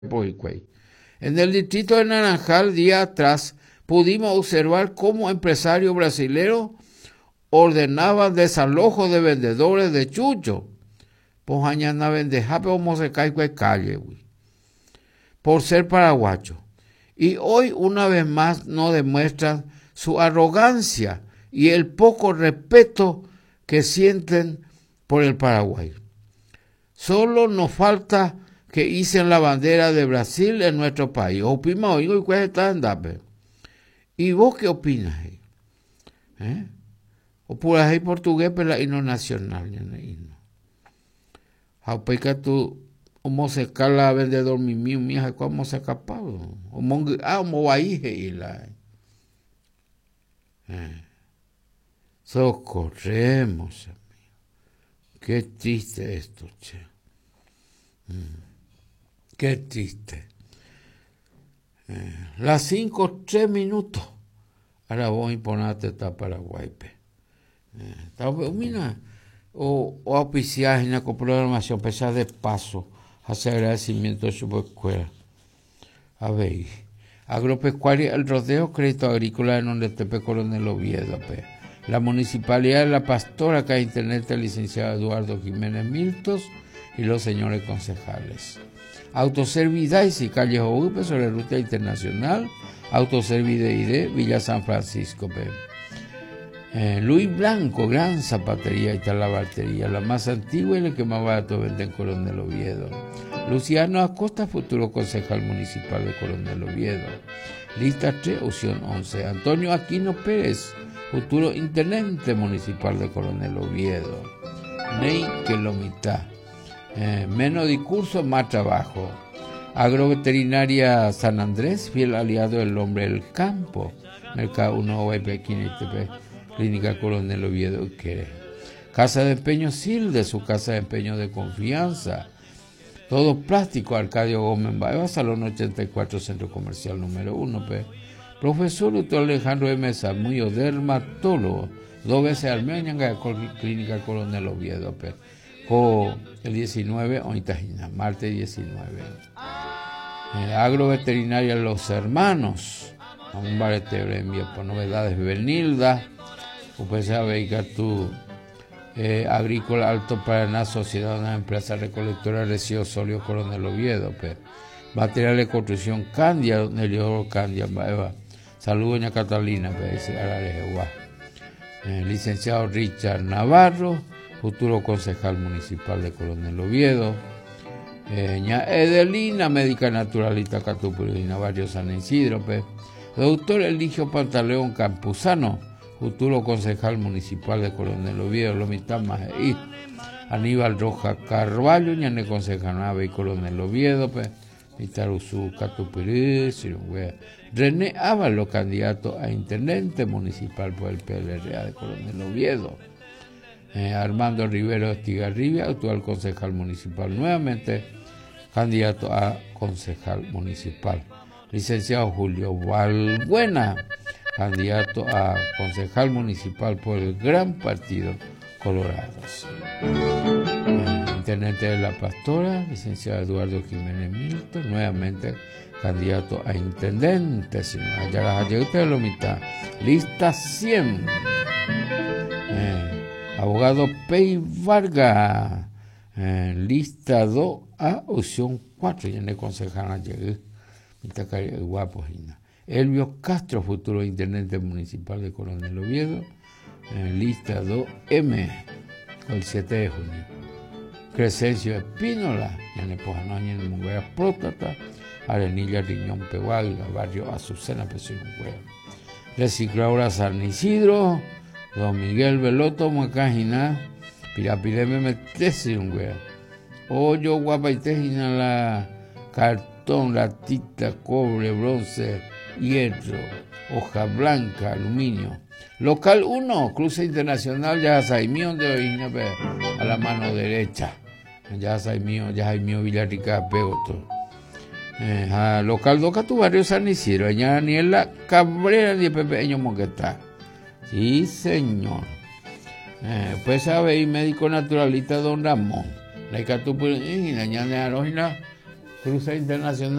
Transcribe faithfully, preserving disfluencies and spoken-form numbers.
En el distrito de Naranjal, día atrás, pudimos observar cómo empresarios brasileños ordenaban desalojo de vendedores de chucho. Pues añana vendeja, pero como se cae en calle, güey, por ser paraguayo. Y hoy una vez más nos demuestran su arrogancia y el poco respeto que sienten por el Paraguay. Solo nos falta que hicen la bandera de Brasil en nuestro país. Opima oigo y cuál está en Dape. ¿Y vos qué opinas? ¿Eh? O por ahí portugués, pero el himno nacional. Aupeca tu homosexual vendedor mi mío, mija, ¿cómo se escapado? Ah, como ahí, socorremos, amigo. Qué triste esto, che. Mm. Qué triste. Eh, las cinco, tres minutos. Ahora voy a imponerte esta Paraguay. Eh, mira, o, o auspiciar en la programación, pesar de paso, hacer agradecimiento a su escuela. A ver, agropecuaria, el rodeo, crédito agrícola en donde te pe Coronel Oviedo, pe. La municipalidad de La Pastora, acá internet, el licenciado Eduardo Jiménez Miltos y los señores concejales. Autoservidaisi, calle Joupe, sobre ruta internacional, Autoservidaide, Villa San Francisco, pe. Eh, Luis Blanco, gran zapatería y talabartería, la más antigua y la que más barato vende en Coronel Oviedo. Luciano Acosta, futuro concejal municipal de Coronel Oviedo. Lista tres, opción once. Antonio Aquino Pérez, futuro intendente municipal de Coronel Oviedo. Ney Quelomitá. Eh, menos discurso, más trabajo. Agroveterinaria San Andrés, fiel aliado del hombre del campo. Mercado uno O V P, Clínica Coronel Oviedo. ¿Qué? Casa de empeño Silde, su casa de empeño de confianza. Todo plástico, Arcadio Gómez Baeva, Salón ochenta y cuatro, Centro Comercial número uno. P. Profesor doctor Alejandro M. Samuyo, dermatólogo, dos veces al mes en la Clínica Coronel Oviedo. P. Co el diecinueve, Oitajina, martes diecinueve. Eh, agroveterinaria Los Hermanos, a un baretero envía por novedades Benilda, usted sabe que tu eh, agrícola Alto Paraná, sociedad, una empresa recolectora de residuos sólidos Coronel Oviedo, pe. Material de construcción Candia, donde el Candia, Eva. Saludos, doña Catalina, pe, dice Ararejeguá. Eh, licenciado Richard Navarro, futuro concejal municipal de Coronel Oviedo. Eh, ña Edelina, médica naturalista Catupulina, barrio San Isidro, pe. Doctor Eligio Pantaleón Campuzano, futuro concejal municipal de Coronel Oviedo, Lomita Majeí. Aníbal Roja Carvalho, ñane concejal Nave y Coronel Oviedo, pe. Mitaruzú Catupirí, René Ávalo, candidato a intendente municipal por el P L R A de Coronel Oviedo. Eh, Armando Rivero Estigarribia, actual concejal municipal, nuevamente candidato a concejal municipal. Licenciado Julio Valbuena, candidato a concejal municipal por el Gran Partido Colorados. Eh, intendente de La Pastora, licenciado Eduardo Jiménez Milton, nuevamente candidato a intendente. Si no, allá las ayudas lo mitad. Lista cien. Eh, abogado Pei Vargas, eh, lista dos a opción cuatro. Ya le concejal llegué. Guapo, Elvio Castro, futuro intendente municipal de Coronel Oviedo, en lista dos M, el siete de junio. Crescencio Espínola, en el Pojanoña, en el Munguera Próstata, Arenilla Riñón Pehuaga, barrio Azucena, Pesuruguea. Recicladora San Isidro, Don Miguel Veloto, Muacajina, Pirapireme Metesirunguea. Hoyo Guapa y Tejina, la cartón, latita, cobre, bronce, hierro, hoja blanca, aluminio. Local uno, Cruce Internacional, ya Saimío de Oina, a la mano derecha. Ya Saimío, ya Saimío Villarrica, Pegoto. Eh, local dos, tu barrio San Isidro, allá Daniela Cabrera, de Pepeño Moquetá. Sí, señor. Eh, pues sabe, y médico naturalista Don Ramón. La Icatupulina, ña de Arojina. Cruce Internacional